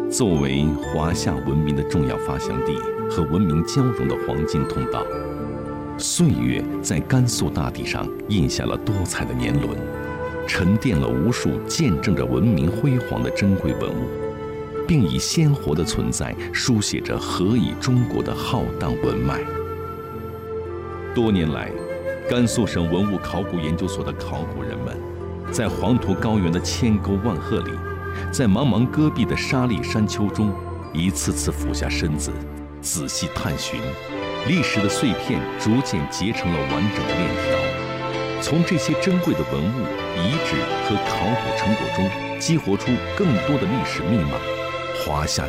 作为华夏文明的重要发祥地和文明交融的黄金通道，岁月在甘肃大地上印下了多彩的年轮，沉淀了无数见证着文明辉煌的珍贵文物，并以鲜活的存在书写着何以中国的浩荡文脉。多年来，甘肃省文物考古研究所的考古人们，在黄土高原的千沟万壑里，在茫茫戈壁的沙砾山丘中，一次次俯下身子，仔细探寻，历史的碎片逐渐结成了完整的链条。从这些珍贵的文物、遗址和考古成果中，激活出更多的历史密码。华夏